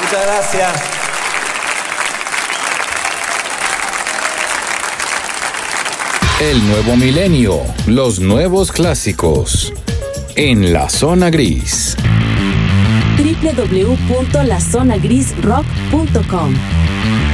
Muchas gracias. El nuevo milenio, los nuevos clásicos. En la zona gris. www.lazonagrisrock.com